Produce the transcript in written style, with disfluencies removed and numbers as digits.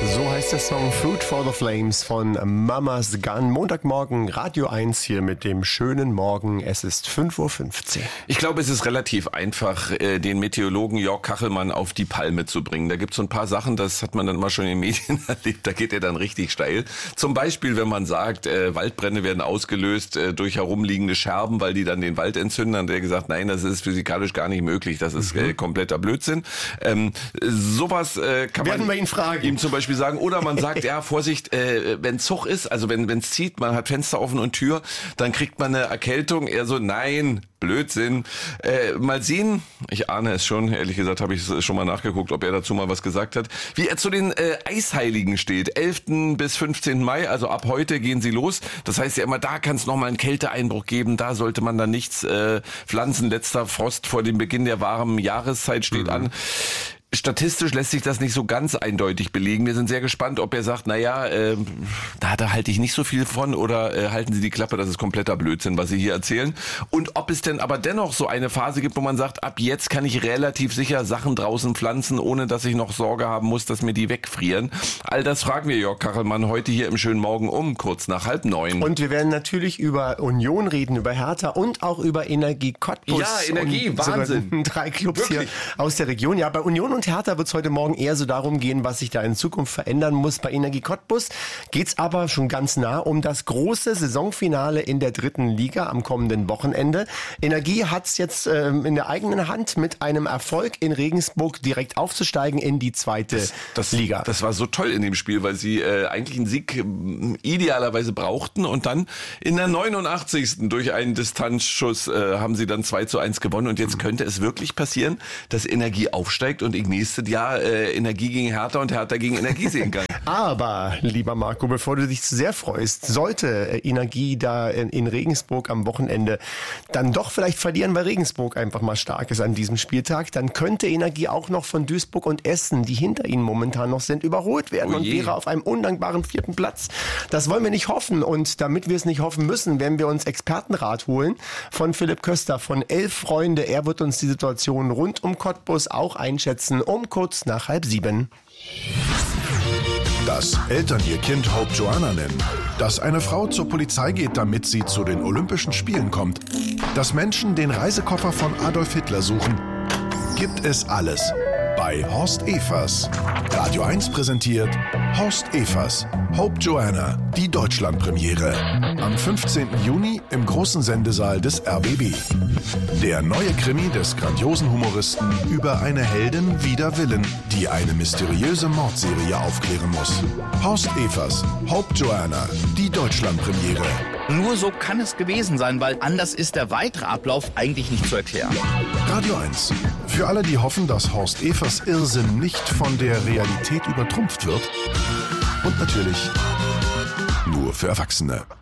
So heißt der Song Food for the Flames von Mama's Gun. Montagmorgen, Radio 1 hier mit dem schönen Morgen. Es ist 5:15 Uhr. Ich glaube, es ist relativ einfach, den Meteorologen Jörg Kachelmann auf die Palme zu bringen. Da gibt es so ein paar Sachen, das hat man dann mal schon in den Medien erlebt, da geht er dann richtig steil. Zum Beispiel, wenn man sagt, Waldbrände werden ausgelöst durch herumliegende Scherben, weil die dann den Wald entzünden. Dann hat er gesagt, nein, das ist physikalisch gar nicht möglich. Das ist kompletter Blödsinn. Sowas kann Werden wir ihn fragen. ihm zum Beispiel sagen. Oder man sagt, ja, Vorsicht, wenn Zug ist, also wenn es zieht, man hat Fenster offen und Tür, dann kriegt man eine Erkältung. Er so, nein, Blödsinn. Mal sehen, ich ahne es schon, ehrlich gesagt habe ich es schon mal nachgeguckt, ob er dazu mal was gesagt hat, wie er zu den Eisheiligen steht. 11. bis 15. Mai, also ab heute gehen sie los. Das heißt ja immer, da kann es nochmal einen Kälteeinbruch geben, da sollte man dann nichts pflanzen. Letzter Frost vor dem Beginn der warmen Jahreszeit steht an. Statistisch lässt sich das nicht so ganz eindeutig belegen. Wir sind sehr gespannt, ob er sagt, naja, da halte ich nicht so viel von, oder halten Sie die Klappe, das ist kompletter Blödsinn, was Sie hier erzählen. Und ob es denn aber dennoch so eine Phase gibt, wo man sagt, ab jetzt kann ich relativ sicher Sachen draußen pflanzen, ohne dass ich noch Sorge haben muss, dass mir die wegfrieren. All das fragen wir Jörg Kachelmann heute hier im schönen Morgen kurz nach 8:30. Und wir werden natürlich über Union reden, über Hertha und auch über Energie Cottbus. Ja, Energie, Wahnsinn. 3 Clubs Wirklich? hier aus der Region. Ja, bei Union und Hertha wird es heute Morgen eher so darum gehen, was sich da in Zukunft verändern muss. Bei Energie Cottbus geht es aber schon ganz nah um das große Saisonfinale in der 3. Liga am kommenden Wochenende. Energie hat es jetzt in der eigenen Hand, mit einem Erfolg in Regensburg direkt aufzusteigen in die 2. Liga. Das war so toll in dem Spiel, weil sie eigentlich einen Sieg idealerweise brauchten, und dann in der 89. durch einen Distanzschuss haben sie dann 2:1 gewonnen, und jetzt könnte es wirklich passieren, dass Energie aufsteigt und im nächsten Jahr Energie gegen Hertha und Hertha gegen Energie sehen kann. Aber, lieber Marco, bevor du dich zu sehr freust, sollte Energie da in Regensburg am Wochenende dann doch vielleicht verlieren, weil Regensburg einfach mal stark ist an diesem Spieltag, dann könnte Energie auch noch von Duisburg und Essen, die hinter ihnen momentan noch sind, überholt werden und wäre auf einem undankbaren 4. Platz. Das wollen wir nicht hoffen, und damit wir es nicht hoffen müssen, werden wir uns Expertenrat holen von Philipp Köster von 11 Freunde. Er wird uns die Situation rund um Cottbus auch einschätzen, um kurz nach 6:30. Dass Eltern ihr Kind Hope Joanna nennen, dass eine Frau zur Polizei geht, damit sie zu den Olympischen Spielen kommt, dass Menschen den Reisekoffer von Adolf Hitler suchen, gibt es alles bei Horst Evers. Radio 1 präsentiert Horst Evers, Hope Joanna, die Deutschlandpremiere. Am 15. Juni im großen Sendesaal des RBB. Der neue Krimi des grandiosen Humoristen über eine Heldin wider Willen, die eine mysteriöse Mordserie aufklären muss. Horst Evers, Hope Joanna, die Deutschlandpremiere. Nur so kann es gewesen sein, weil anders ist der weitere Ablauf eigentlich nicht zu erklären. Radio 1. Für alle, die hoffen, dass Horst Evers Irrsinn nicht von der Realität übertrumpft wird. Und natürlich nur für Erwachsene.